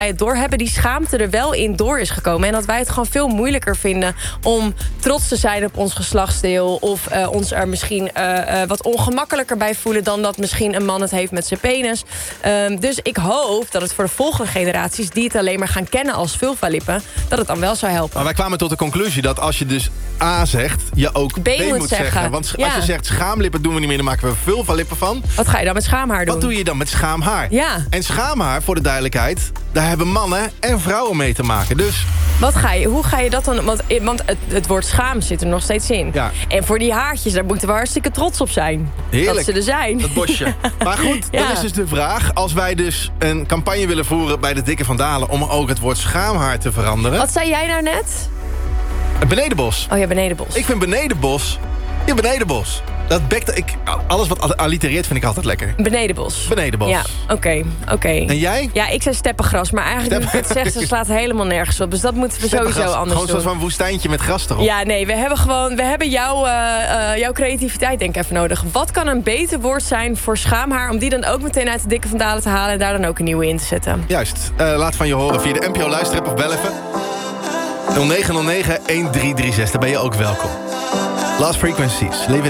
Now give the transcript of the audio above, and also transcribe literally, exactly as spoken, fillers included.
het doorhebben, die schaamte er wel in door is gekomen. En dat wij het gewoon veel moeilijker vinden om trots te zijn op ons geslachtsdeel. Of uh, ons er misschien uh, uh, wat ongemakkelijker bij voelen dan dat misschien een man het heeft met zijn penis. Um, dus ik hoop dat het voor de volgende generaties die het alleen maar gaan kennen als vulvalippen, dat het dan wel zou helpen. Maar wij kwamen tot de conclusie dat als je dus A zegt, je ook B, B moet, moet zeggen. zeggen. Want ja. als je zegt schaamlippen doen we niet meer, dan maken we vulvalippen van. Wat ga je dan met schaamhaar doen? Wat doe je dan met schaamhaar? Ja. En schaamhaar, voor de duidelijkheid, daar hebben mannen en vrouwen mee te maken. Dus Wat ga je, hoe ga je dat dan... Want, want het, het woord schaam zit er nog steeds in. Ja. En voor die haartjes, daar moeten we hartstikke trots op zijn. Heerlijk. Dat ze er zijn. Dat bosje. Maar goed, Ja. dan is dus de vraag, als wij dus een campagne willen voeren bij de Dikke van Dalen om ook het woord schaamhaar te veranderen. Wat zei jij nou net? Benedenbos. Oh ja, benedenbos. Ik vind benedenbos. Ja, benedenbos. Dat bekt, ik, alles wat allitereert vind ik altijd lekker. Benedenbos. Benedenbos. Ja, oké, okay, oké. Okay. En jij? Ja, ik zei steppengras, maar eigenlijk Steppen... nu ik het zeg, ze slaat helemaal nergens op. Dus dat moeten we sowieso anders Gewoon doen. Gewoon zo'n woestijntje met gras erop. Ja, nee, we hebben gewoon, we hebben jouw, uh, uh, jouw creativiteit denk ik even nodig. Wat kan een beter woord zijn voor schaamhaar, om die dan ook meteen uit de Dikke van Dalen te halen en daar dan ook een nieuwe in te zetten? Juist. Uh, laat van je horen via de N P O luisterapp of bel even. nul negen nul negen een drie drie zes, daar ben je ook welkom. Last Frequencies, Live It